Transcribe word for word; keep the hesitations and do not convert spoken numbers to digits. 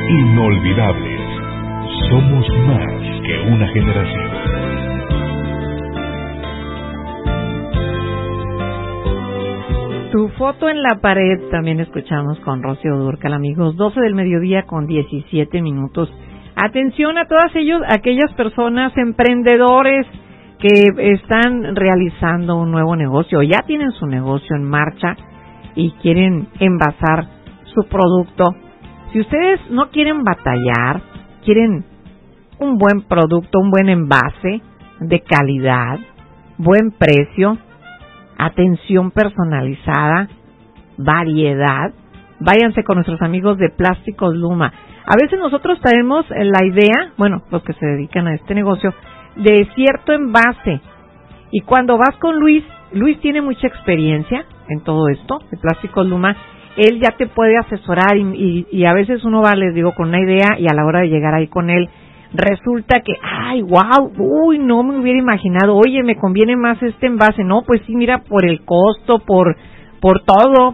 Inolvidables. Somos más que una generación. Tu foto en la pared, también escuchamos con Rocío Dúrcal, amigos. doce del mediodía con diecisiete minutos. Atención a todas ellos, aquellas personas emprendedores que están realizando un nuevo negocio, ya tienen su negocio en marcha y quieren envasar su producto. Si ustedes no quieren batallar, quieren un buen producto, un buen envase de calidad, buen precio, atención personalizada, variedad, váyanse con nuestros amigos de Plásticos Luma. A veces nosotros traemos la idea, bueno, los que se dedican a este negocio, de cierto envase. Y cuando vas con Luis, Luis tiene mucha experiencia en todo esto, de Plásticos Luma, él ya te puede asesorar y, y, y a veces uno va, les digo, con una idea y a la hora de llegar ahí con él, resulta que, ay, wow, uy, no me hubiera imaginado, oye, me conviene más este envase. No, pues sí, mira, por el costo, por, por todo,